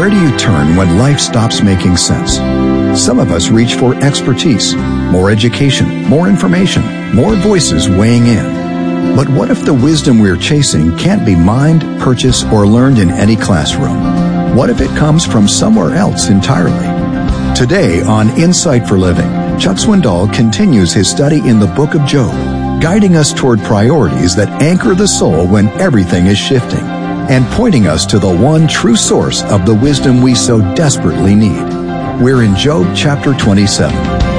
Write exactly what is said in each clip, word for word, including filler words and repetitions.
Where do you turn when life stops making sense? Some of us reach for expertise, more education, more information, more voices weighing in. But what if the wisdom we're chasing can't be mined, purchased, or learned in any classroom? What if it comes from somewhere else entirely? Today on Insight for Living, Chuck Swindoll continues his study in the book of Job, guiding us toward priorities that anchor the soul when everything is shifting, and pointing us to the one true source of the wisdom we so desperately need. We're in Job chapter twenty-seven.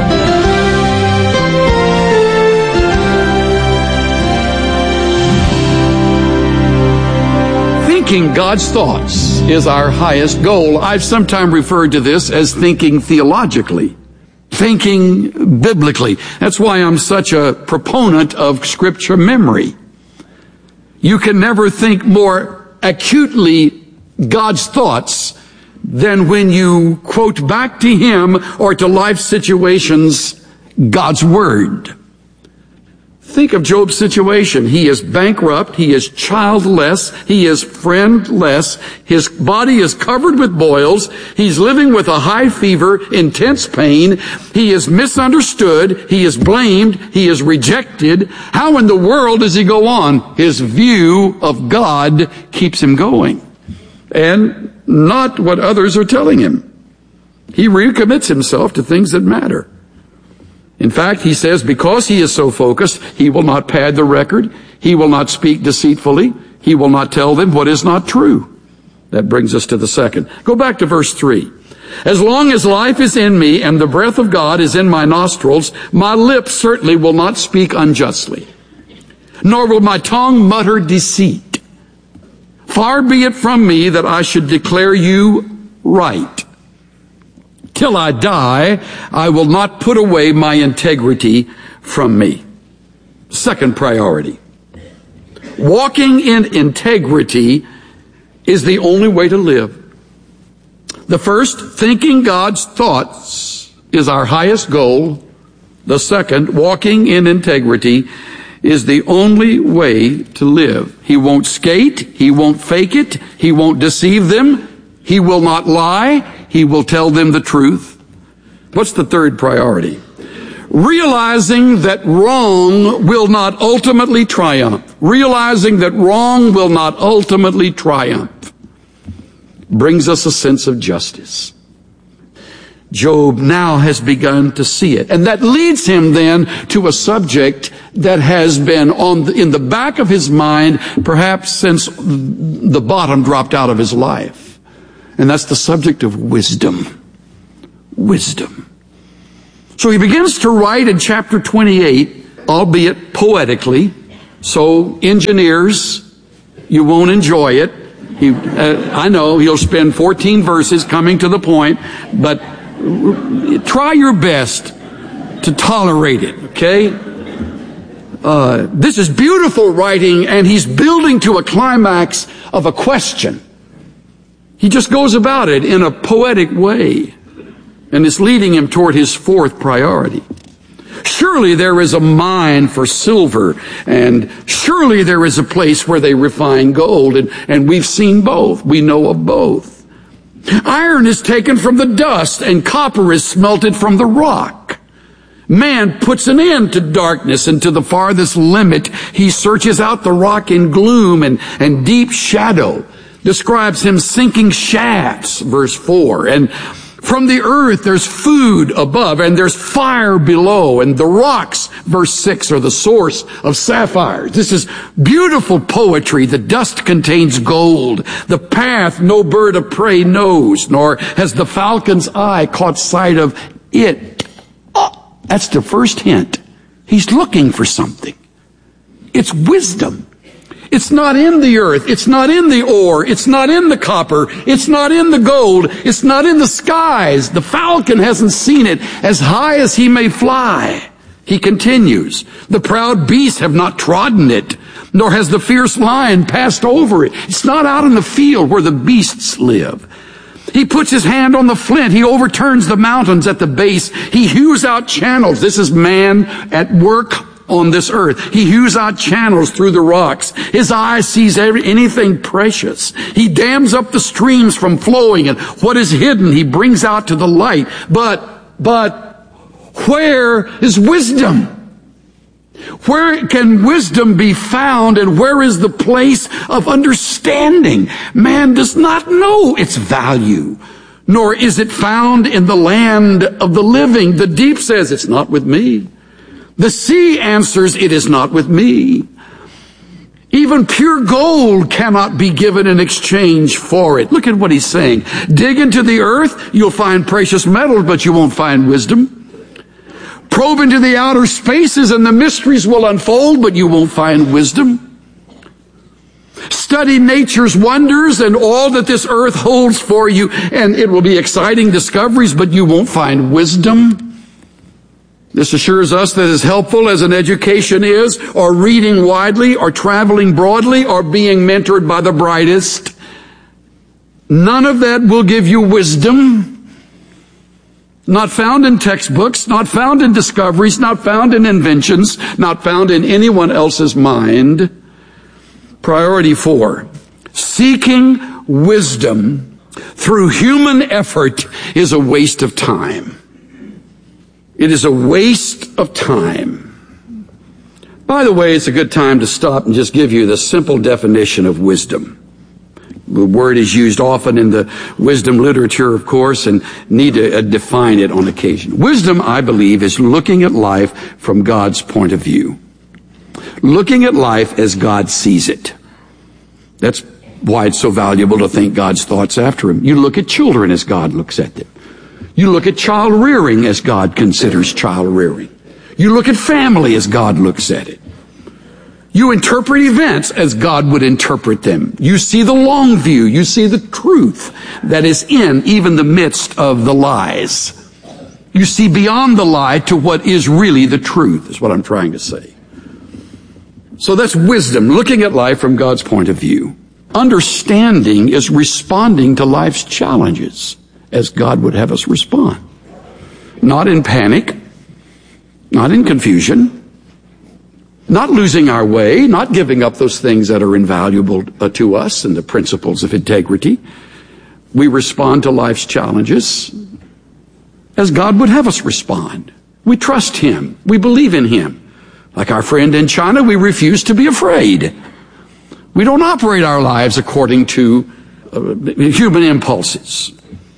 Thinking God's thoughts is our highest goal. I've sometimes referred to this as thinking theologically, thinking biblically. That's why I'm such a proponent of scripture memory. You can never think more acutely God's thoughts than when you quote back to Him or to life situations God's Word. Think of Job's situation. He is bankrupt. He is childless. He is friendless. His body is covered with boils. He's living with a high fever, intense pain. He is misunderstood. He is blamed. He is rejected. How in the world does he go on? His view of God keeps him going, and not what others are telling him. He recommits himself to things that matter. In fact, he says because he is so focused, he will not pad the record. He will not speak deceitfully. He will not tell them what is not true. That brings us to the second. Go back to verse three. As long as life is in me and the breath of God is in my nostrils, my lips certainly will not speak unjustly, nor will my tongue mutter deceit. Far be it from me that I should declare you right. Till I die, I will not put away my integrity from me. Second priority. Walking in integrity is the only way to live. The first, thinking God's thoughts, is our highest goal. The second, walking in integrity, is the only way to live. He won't skate. He won't fake it. He won't deceive them. He will not lie. He will tell them the truth. What's the third priority? Realizing that wrong will not ultimately triumph. Realizing that wrong will not ultimately triumph brings us a sense of justice. Job now has begun to see it. And that leads him then to a subject that has been on the, in the back of his mind perhaps since the bottom dropped out of his life. And that's the subject of wisdom. Wisdom. So he begins to write in chapter twenty-eight, albeit poetically. So engineers, you won't enjoy it. He, uh, I know he'll spend fourteen verses coming to the point, but try your best to tolerate it, okay? Uh, this is beautiful writing, and he's building to a climax of a question. He just goes about it in a poetic way, and it's leading him toward his fourth priority. Surely there is a mine for silver, and surely there is a place where they refine gold, and, and we've seen both. We know of both. Iron is taken from the dust, and copper is smelted from the rock. Man puts an end to darkness, and to the farthest limit he searches out the rock in gloom and, and deep shadow. Describes him sinking shafts, verse four. And from the earth there's food above, and there's fire below, and the rocks, verse six, are the source of sapphires. This is beautiful poetry. The dust contains gold. The path no bird of prey knows, nor has the falcon's eye caught sight of it. Oh, that's the first hint. He's looking for something. It's wisdom. It's not in the earth. It's not in the ore. It's not in the copper. It's not in the gold. It's not in the skies. The falcon hasn't seen it as high as he may fly. He continues, the proud beasts have not trodden it, nor has the fierce lion passed over it. It's not out in the field where the beasts live. He puts his hand on the flint. He overturns the mountains at the base. He hews out channels. This is man at work on this earth. He hews out channels through the rocks. His eye sees every, anything precious. He dams up the streams from flowing, and what is hidden he brings out to the light. But, but, where is wisdom? Where can wisdom be found, and where is the place of understanding? Man does not know its value, nor is it found in the land of the living. The deep says, it's not with me. The sea answers, it is not with me. Even pure gold cannot be given in exchange for it. Look at what he's saying. Dig into the earth, you'll find precious metals, but you won't find wisdom. Probe into the outer spaces and the mysteries will unfold, but you won't find wisdom. Study nature's wonders and all that this earth holds for you, and it will be exciting discoveries, but you won't find wisdom. This assures us that as helpful as an education is, or reading widely, or traveling broadly, or being mentored by the brightest, none of that will give you wisdom. Not found in textbooks, not found in discoveries, not found in inventions, not found in anyone else's mind. Priority four, seeking wisdom through human effort is a waste of time. It is a waste of time. By the way, it's a good time to stop and just give you the simple definition of wisdom. The word is used often in the wisdom literature, of course, and need to define it on occasion. Wisdom, I believe, is looking at life from God's point of view. Looking at life as God sees it. That's why it's so valuable to think God's thoughts after Him. You look at children as God looks at them. You look at child rearing as God considers child rearing. You look at family as God looks at it. You interpret events as God would interpret them. You see the long view. You see the truth that is in even the midst of the lies. You see beyond the lie to what is really the truth, is what I'm trying to say. So that's wisdom, looking at life from God's point of view. Understanding is responding to life's challenges as God would have us respond. Not in panic, not in confusion, not losing our way, not giving up those things that are invaluable uh, to us and the principles of integrity. We respond to life's challenges as God would have us respond. We trust Him. We believe in Him. Like our friend in China, we refuse to be afraid. We don't operate our lives according to uh, human impulses.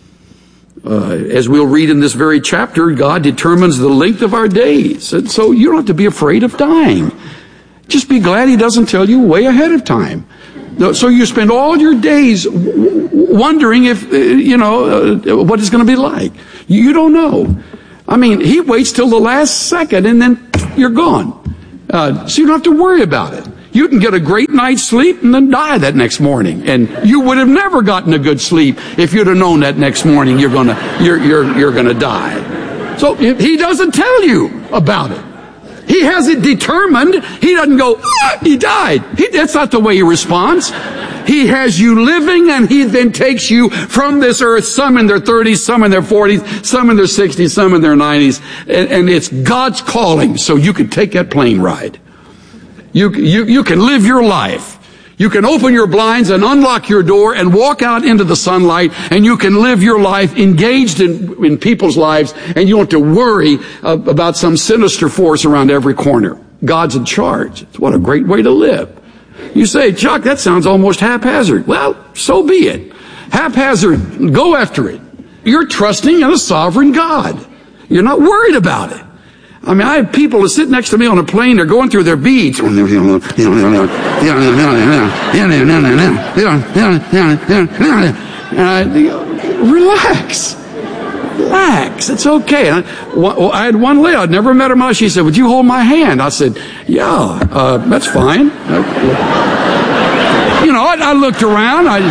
Uh, as we'll read in this very chapter, God determines the length of our days. And so you don't have to be afraid of dying. Just be glad He doesn't tell you way ahead of time. So you spend all your days w- wondering if, uh, you know, uh, what it's going to be like. You don't know. I mean, He waits till the last second and then you're gone. Uh, so you don't have to worry about it. You can get a great night's sleep and then die that next morning. And you would have never gotten a good sleep if you'd have known that next morning you're gonna, you're, you're, you're gonna die. So He doesn't tell you about it. He has it determined. He doesn't go, ah, he died. He, that's not the way He responds. He has you living, and He then takes you from this earth, some in their thirties, some in their forties, some in their sixties, some in their nineties. And, and it's God's calling, so you can take that plane ride. You, you, you can live your life. You can open your blinds and unlock your door and walk out into the sunlight, and you can live your life engaged in, in people's lives, and you don't have to worry uh, about some sinister force around every corner. God's in charge. What a great way to live. You say, Chuck, that sounds almost haphazard. Well, so be it. Haphazard, go after it. You're trusting in a sovereign God. You're not worried about it. I mean, I have people that sit next to me on a plane, they're going through their beads. Uh, relax. Relax. It's okay. I, I had one lady, I'd never met her much. She said, would you hold my hand? I said, yeah, uh, that's fine. You know, I, I looked around. I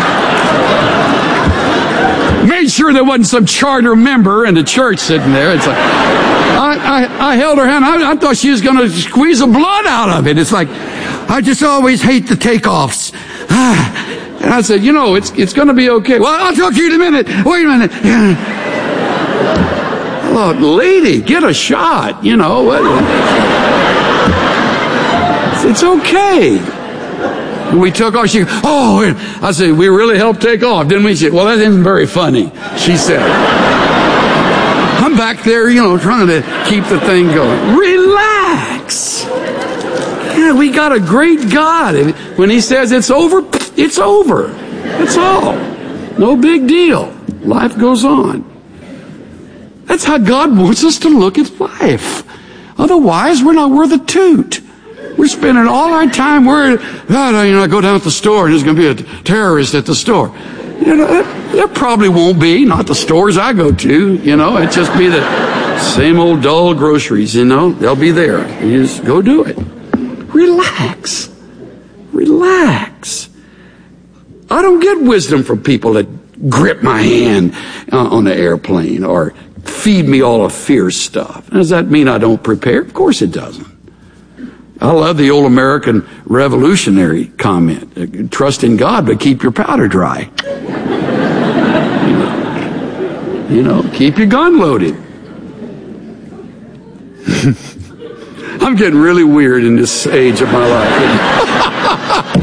just made sure there wasn't some charter member in the church sitting there. It's like, I, I, I held her hand. I, I thought she was going to squeeze the blood out of it. It's like, I just always hate the takeoffs. And I said, you know, it's it's going to be okay. Well, I'll talk to you in a minute. Wait a minute. Oh, lady, get a shot, you know. It's okay. We took off. She goes, oh, I said, we really helped take off, didn't we? She said, well, that isn't very funny, she said. I'm back there, you know, trying to keep the thing going. Relax. Yeah, we got a great God. When He says it's over, it's over. That's all. No big deal. Life goes on. That's how God wants us to look at life. Otherwise, we're not worth a toot. We're spending all our time worried, oh, you know, I go down to the store and there's going to be a terrorist at the store. You know, there probably won't be, not the stores I go to, you know, it'd just be the same old dull groceries, you know, they'll be there. You just go do it. Relax. Relax. I don't get wisdom from people that grip my hand on the airplane or feed me all of fear stuff. Does that mean I don't prepare? Of course it doesn't. I love the old American revolutionary comment. Trust in God, but keep your powder dry. You know, you know keep your gun loaded. I'm getting really weird in this age of my life.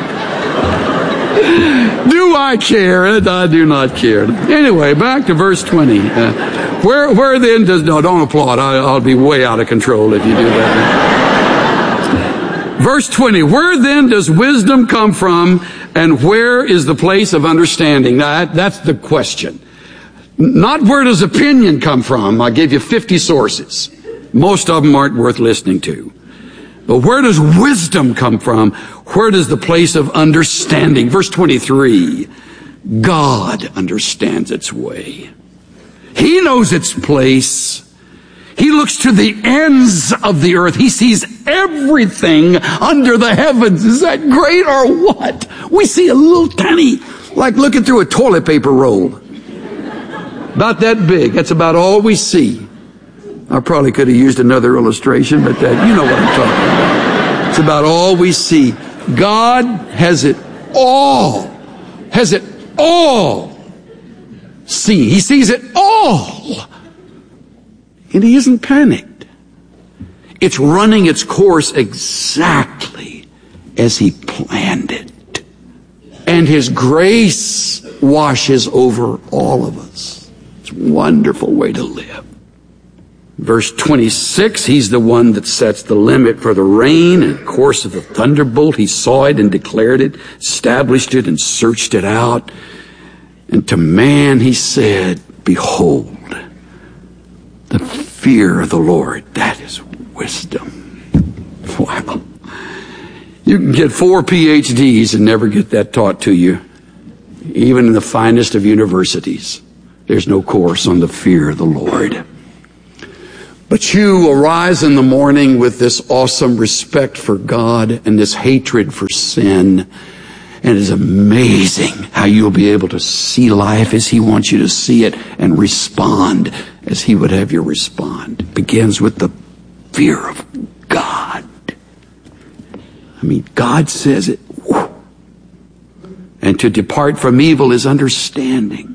Do I care? I do not care. Anyway, back to verse twenty. Uh, where, where then does, no, don't applaud. I, I'll be way out of control if you do that. Verse twenty, where then does wisdom come from, and where is the place of understanding? Now, that, that's the question. Not where does opinion come from. I gave you fifty sources. Most of them aren't worth listening to. But where does wisdom come from? Where does the place of understanding? Verse twenty-three, God understands its way. He knows its place. He looks to the ends of the earth. He sees everything under the heavens. Is that great or what? We see a little tiny, like looking through a toilet paper roll. About that big. That's about all we see. I probably could have used another illustration, but that, you know what I'm talking about. It's about all we see. God has it all. Has it all seen. He sees it all. And He isn't panicked. It's running its course exactly as He planned it. And His grace washes over all of us. It's a wonderful way to live. Verse twenty-six, He's the one that sets the limit for the rain and course of the thunderbolt. He saw it and declared it, established it and searched it out. And to man He said, behold, the fear of the Lord, that is wisdom. Wow. You can get four P H Ds and never get that taught to you. Even in the finest of universities, there's no course on the fear of the Lord. But you arise in the morning with this awesome respect for God and this hatred for sin. And it's amazing how you'll be able to see life as He wants you to see it and respond as He would have you respond. It begins with the fear of God. I mean, God says it. Whew. And to depart from evil is understanding.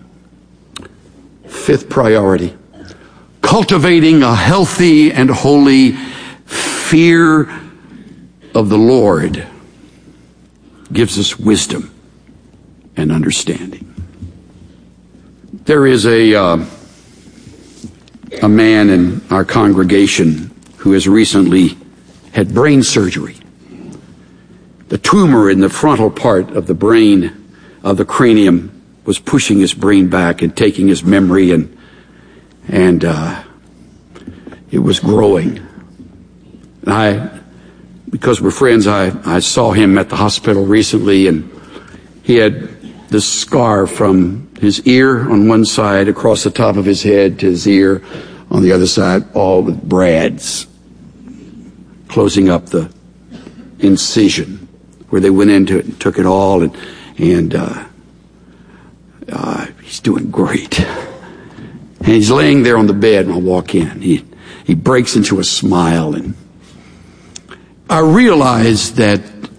Fifth priority. Cultivating a healthy and holy fear of the Lord gives us wisdom and understanding. There is a uh, a man in our congregation who has recently had brain surgery. The tumor in the frontal part of the brain, of the cranium, was pushing his brain back and taking his memory, and and uh, it was growing. And I, because we're friends, I, I saw him at the hospital recently, and he had this scar from his ear on one side across the top of his head to his ear on the other side, all with brads closing up the incision where they went into it and took it all, and and uh, uh, he's doing great. And he's laying there on the bed when I walk in. He he breaks into a smile, and I realized that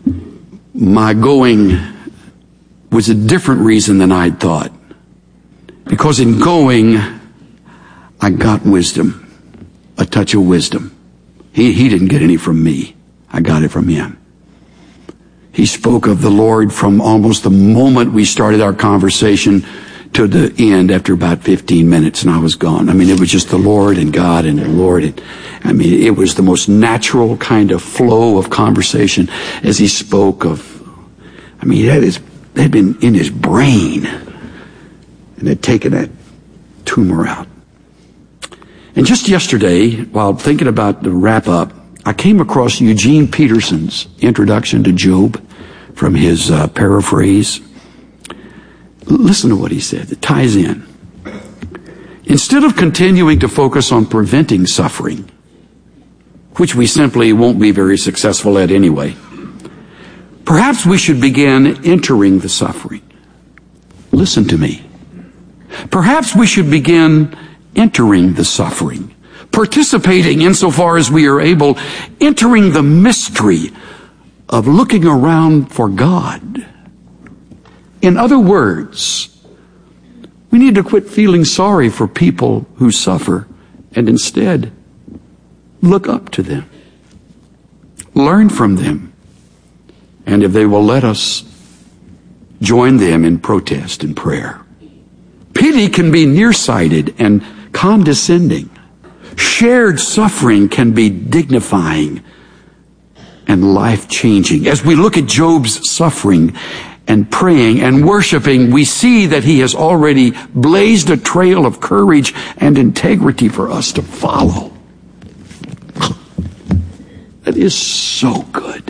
my going was a different reason than I'd thought. Because in going, I got wisdom, a touch of wisdom. He, he didn't get any from me. I got it from him. He spoke of the Lord from almost the moment we started our conversation to the end after about fifteen minutes, and I was gone. I mean, it was just the Lord and God and the Lord. And, I mean, it was the most natural kind of flow of conversation as he spoke of, I mean, he had, his, had been in his brain and had taken that tumor out. And just yesterday, while thinking about the wrap-up, I came across Eugene Peterson's introduction to Job from his uh, paraphrase. Listen to what he said. It ties in. Instead of continuing to focus on preventing suffering, which we simply won't be very successful at anyway, perhaps we should begin entering the suffering. Listen to me. Perhaps we should begin entering the suffering, participating insofar as we are able, entering the mystery of looking around for God. In other words, we need to quit feeling sorry for people who suffer and instead look up to them, learn from them, and if they will let us, join them in protest and prayer. Pity can be nearsighted and condescending. Shared suffering can be dignifying and life-changing. As we look at Job's suffering and praying and worshiping, we see that he has already blazed a trail of courage and integrity for us to follow. That is so good.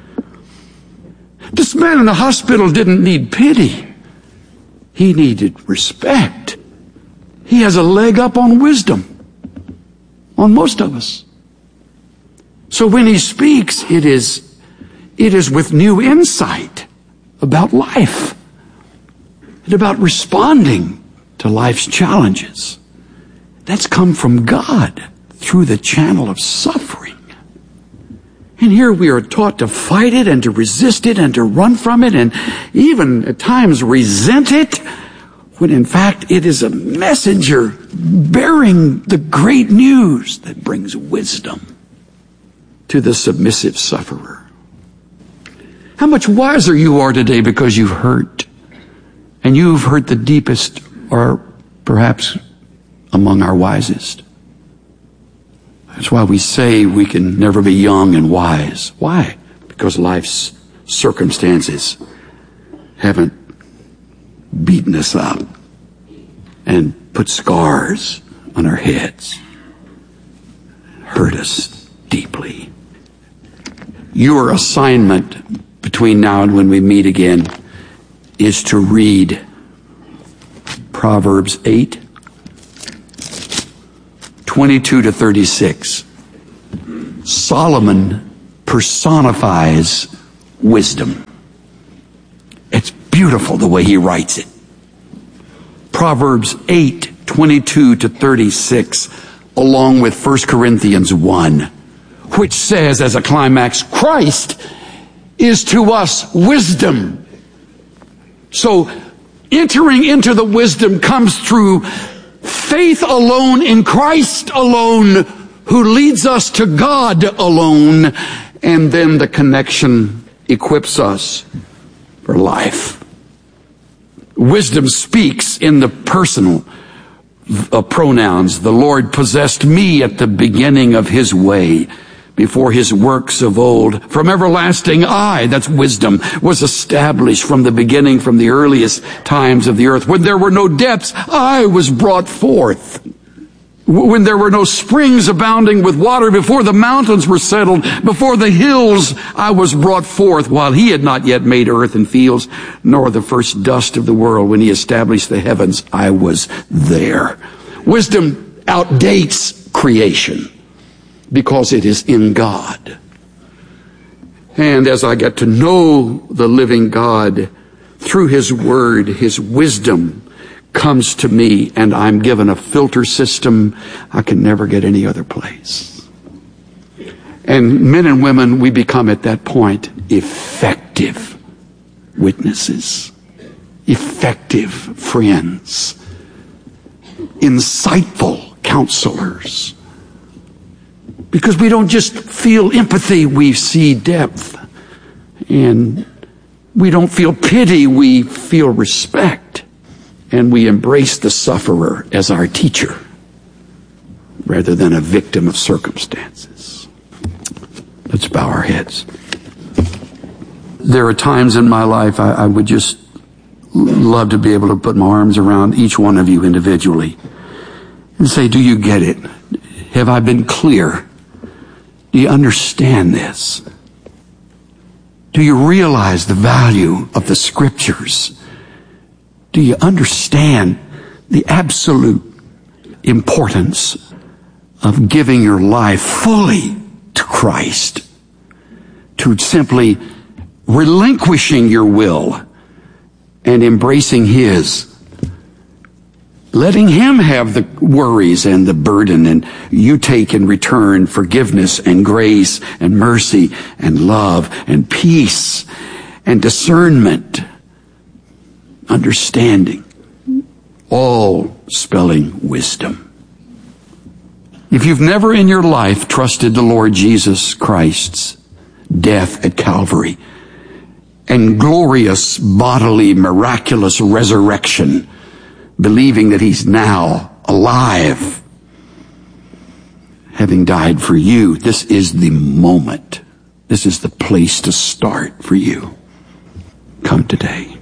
This man in the hospital didn't need pity. He needed respect. He has a leg up on wisdom on most of us. So when he speaks, it is, it is with new insight about life and about responding to life's challenges. That's come from God through the channel of suffering. And here we are taught to fight it and to resist it and to run from it and even at times resent it, when in fact it is a messenger bearing the great news that brings wisdom to the submissive sufferer. How much wiser you are today because you've hurt, and you've hurt the deepest, or perhaps among our wisest. That's why we say we can never be young and wise. Why? Because life's circumstances haven't beaten us up and put scars on our heads, hurt us deeply. Your assignment between now and when we meet again is to read Proverbs eight, twenty-two to thirty-six. Solomon personifies wisdom. It's beautiful the way he writes it. Proverbs eight, twenty-two to thirty-six, along with First Corinthians one, which says as a climax, Christ is to us wisdom. So entering into the wisdom comes through faith alone in Christ alone, who leads us to God alone, and then the connection equips us for life. Wisdom speaks in the personal uh, pronouns. The Lord possessed me at the beginning of his way, before his works of old. From everlasting I, that's wisdom, was established from the beginning, from the earliest times of the earth. When there were no depths, I was brought forth. When there were no springs abounding with water, before the mountains were settled, before the hills I was brought forth, while he had not yet made earth and fields, nor the first dust of the world. When he established the heavens, I was there. Wisdom outdates creation, because it is in God. And as I get to know the living God through his word, his wisdom comes to me, and I'm given a filter system I can never get any other place. And men and women, we become at that point effective witnesses, effective friends, insightful counselors, Because we don't just feel empathy, we see depth. And we don't feel pity, we feel respect. And we embrace the sufferer as our teacher, rather than a victim of circumstances. Let's bow our heads. There are times in my life I, I would just love to be able to put my arms around each one of you individually and say, do you get it? Have I been clear? Do you understand this? Do you realize the value of the Scriptures? Do you understand the absolute importance of giving your life fully to Christ? To simply relinquishing your will and embracing His. Letting Him have the worries and the burden, and you take in return forgiveness and grace and mercy and love and peace and discernment, understanding, all spelling wisdom. If you've never in your life trusted the Lord Jesus Christ's death at Calvary and glorious bodily miraculous resurrection, believing that He's now alive, having died for you, this is the moment. This is the place to start for you. Come today.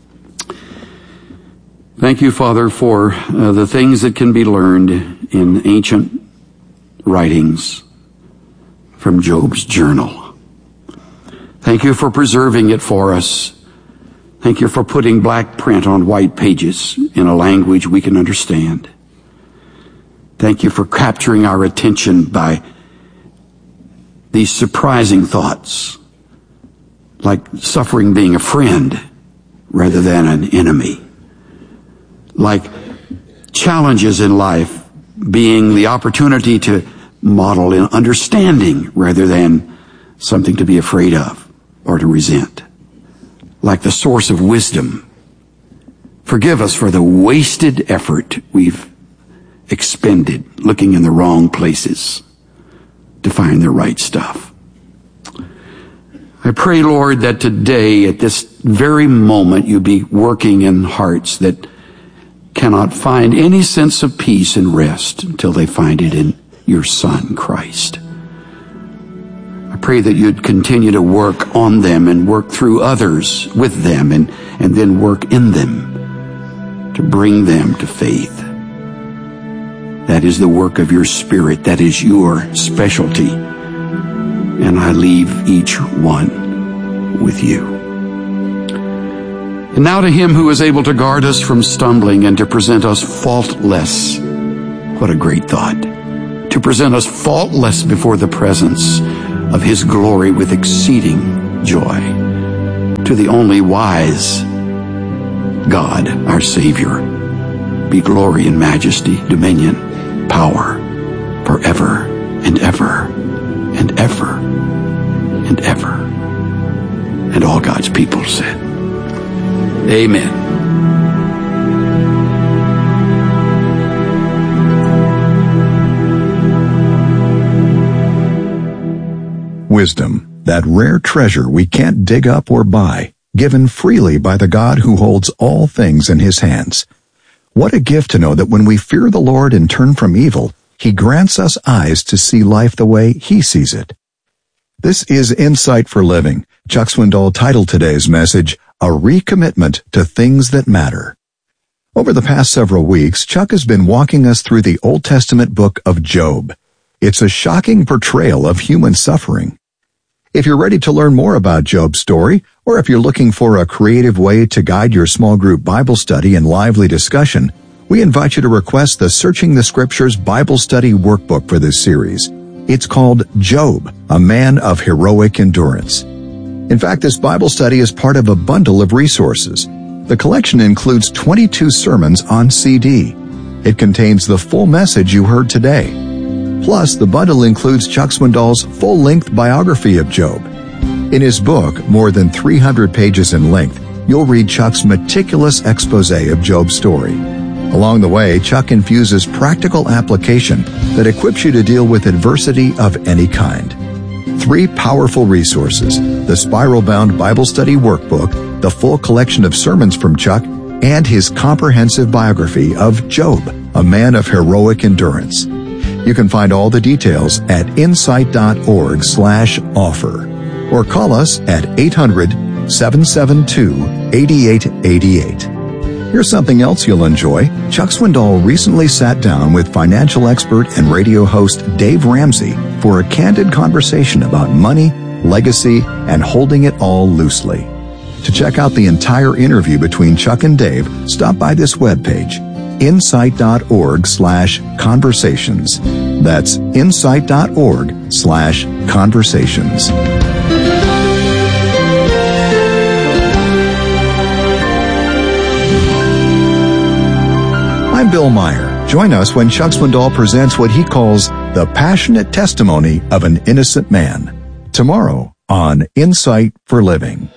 Thank you, Father, for uh, the things that can be learned in ancient writings from Job's journal. Thank you for preserving it for us. Thank you for putting black print on white pages in a language we can understand. Thank you for capturing our attention by these surprising thoughts, like suffering being a friend rather than an enemy, like challenges in life being the opportunity to model in understanding rather than something to be afraid of or to resent. Like the source of wisdom. Forgive us for the wasted effort we've expended looking in the wrong places to find the right stuff. I pray, Lord, that today, at this very moment, you be working in hearts that cannot find any sense of peace and rest until they find it in your Son, Christ. I pray that you'd continue to work on them and work through others with them and, and then work in them to bring them to faith. That is the work of your Spirit. That is your specialty. And I leave each one with you. And now to Him who is able to guard us from stumbling and to present us faultless. What a great thought. To present us faultless before the presence of His glory with exceeding joy. To the only wise God, our Savior, be glory and majesty, dominion, power, forever and ever and ever and ever. And all God's people said, Amen. Wisdom, that rare treasure we can't dig up or buy, given freely by the God who holds all things in His hands. What a gift to know that when we fear the Lord and turn from evil, He grants us eyes to see life the way He sees it. This is Insight for Living. Chuck Swindoll titled today's message, A Recommitment to Things That Matter. Over the past several weeks, Chuck has been walking us through the Old Testament book of Job. It's a shocking portrayal of human suffering. If you're ready to learn more about Job's story, or if you're looking for a creative way to guide your small group Bible study and lively discussion, we invite you to request the Searching the Scriptures Bible Study Workbook for this series. It's called Job, a Man of Heroic Endurance. In fact, this Bible study is part of a bundle of resources. The collection includes twenty-two sermons on C D. It contains the full message you heard today. Plus, the bundle includes Chuck Swindoll's full-length biography of Job. In his book, more than three hundred pages in length, you'll read Chuck's meticulous expose of Job's story. Along the way, Chuck infuses practical application that equips you to deal with adversity of any kind. Three powerful resources: the Spiral-Bound Bible Study Workbook, the full collection of sermons from Chuck, and his comprehensive biography of Job, a man of heroic endurance. You can find all the details at insight.org slash offer or call us at eight hundred, seven seven two, eight eight eight eight. Here's something else you'll enjoy. Chuck Swindoll recently sat down with financial expert and radio host Dave Ramsey for a candid conversation about money, legacy, and holding it all loosely. To check out the entire interview between Chuck and Dave, stop by this webpage, insight.org slash conversations. That's insight.org slash conversations. I'm Bill Meyer. Join us when Chuck Swindoll presents what he calls the passionate testimony of an innocent man. Tomorrow on Insight for Living.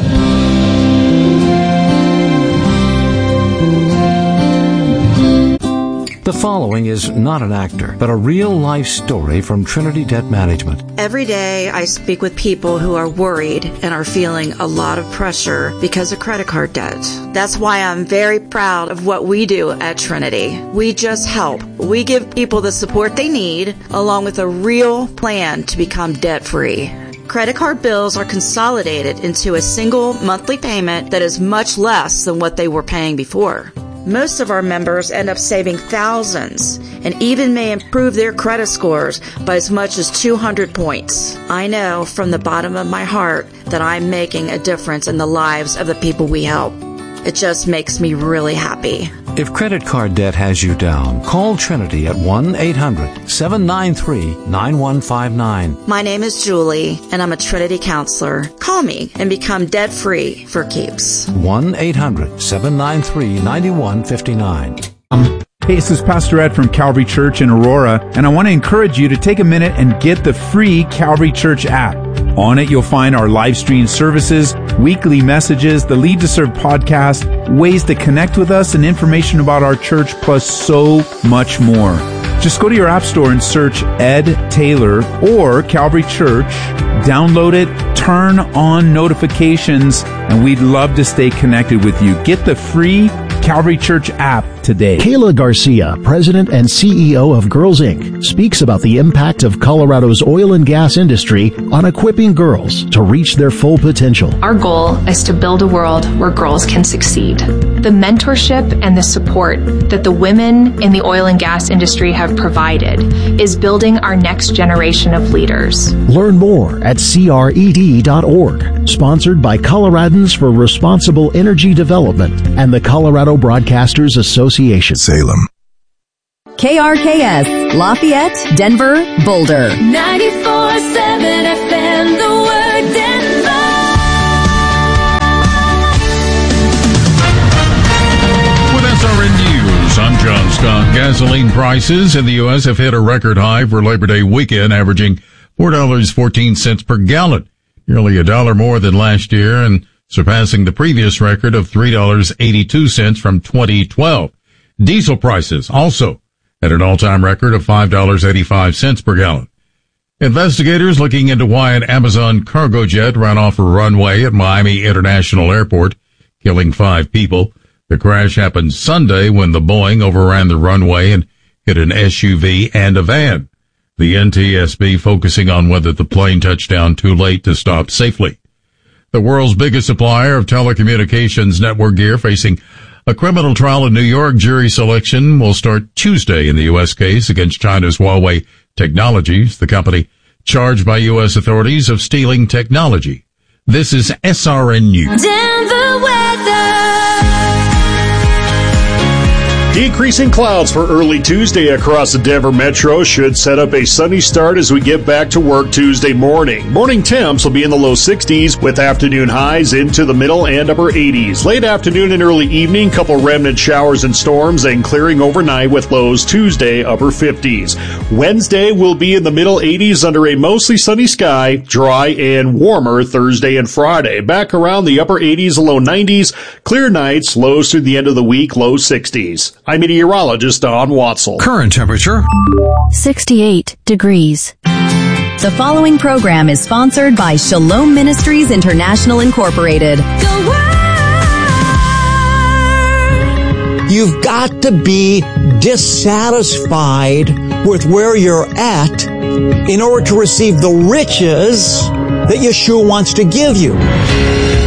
The following is not an actor, but a real-life story from Trinity Debt Management. Every day I speak with people who are worried and are feeling a lot of pressure because of credit card debt. That's why I'm very proud of what we do at Trinity. We just help. We give people the support they need, along with a real plan to become debt-free. Credit card bills are consolidated into a single monthly payment that is much less than what they were paying before. Most of our members end up saving thousands and even may improve their credit scores by as much as two hundred points. I know from the bottom of my heart that I'm making a difference in the lives of the people we help. It just makes me really happy. If credit card debt has you down, call Trinity at one eight hundred, seven nine three, nine one five nine. My name is Julie, and I'm a Trinity counselor. Call me and become debt-free for keeps. one eight hundred, seven nine three, nine one five nine. Hey, this is Pastor Ed from Calvary Church in Aurora, and I want to encourage you to take a minute and get the free Calvary Church app. On it, you'll find our live stream services, weekly messages, the Lead to Serve podcast, ways to connect with us, and information about our church, plus so much more. Just go to your app store and search Ed Taylor or Calvary Church, download it, turn on notifications, and we'd love to stay connected with you. Get the free Calvary Church app today. Kayla Garcia, President and C E O of Girls Incorporated, speaks about the impact of Colorado's oil and gas industry on equipping girls to reach their full potential. Our goal is to build a world where girls can succeed. The mentorship and the support that the women in the oil and gas industry have provided is building our next generation of leaders. Learn more at C R E D dot org. Sponsored by Coloradans for Responsible Energy Development and the Colorado Broadcasters Association. Salem. K R K S, Lafayette, Denver, Boulder. ninety-four point seven F M, The Word, Denver. With S R N News, I'm John Scott. Gasoline prices in the U S have hit a record high for Labor Day weekend, averaging four dollars and fourteen cents per gallon, nearly a dollar more than last year and surpassing the previous record of three dollars and eighty-two cents from twenty twelve. Diesel prices also at an all-time record of five dollars and eighty-five cents per gallon. Investigators looking into why an Amazon cargo jet ran off a runway at Miami International Airport, killing five people. The crash happened Sunday when the Boeing overran the runway and hit an S U V and a van. The N T S B focusing on whether the plane touched down too late to stop safely. The world's biggest supplier of telecommunications network gear facing a criminal trial in New York. Jury selection will start Tuesday in the U S case against China's Huawei Technologies, the company charged by U S authorities of stealing technology. This is S R N News. Denver weather. Decreasing clouds for early Tuesday across the Denver metro should set up a sunny start as we get back to work Tuesday morning. Morning temps will be in the low sixties with afternoon highs into the middle and upper eighties. Late afternoon and early evening, couple remnant showers and storms and clearing overnight with lows Tuesday upper fifties. Wednesday will be in the middle eighties under a mostly sunny sky, dry and warmer Thursday and Friday. Back around the upper eighties and low nineties, clear nights, lows through the end of the week, low sixties. I'm meteorologist Don Watzel. Current temperature sixty-eight degrees. The following program is sponsored by Shalom Ministries International Incorporated. You've got to be dissatisfied with where you're at in order to receive the riches that Yeshua wants to give you.